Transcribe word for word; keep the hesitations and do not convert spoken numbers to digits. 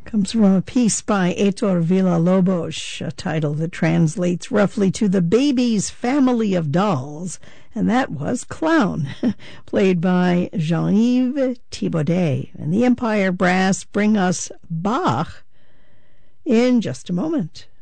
Comes from a piece by Heitor Villa-Lobos, a title that translates roughly to The Baby's Family of Dolls, and that was Clown, played by Jean-Yves Thibaudet. And the Empire Brass bring us Bach in just a moment.